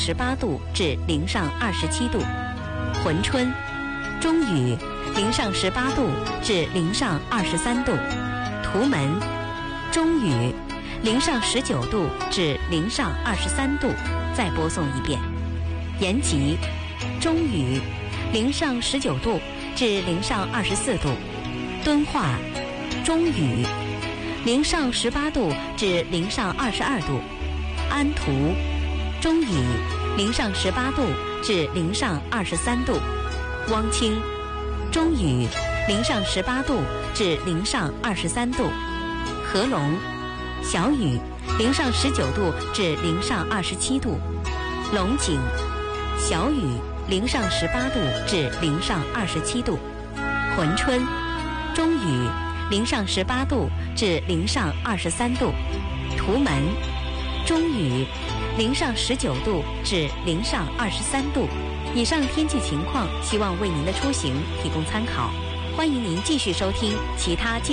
18度至零上27度；珲春，中雨，零上18度至零上23度；图门，中雨，零上19度至零上23度。再播送一遍。延吉，中雨，零上19度至零上24度；敦化，中雨，零上18度至零上22度；安图，中雨，零上18度至零上23度；汪清，中雨，零上18度至零上23度；合龙，小雨，零上19度至零上27度；龙井，小雨，零上18度至零上27度；珲春，中雨，零上18度至零上23度；图门，中雨，零上19度至零上23度。以上天气情况，希望为您的出行提供参考。欢迎您继续收听其他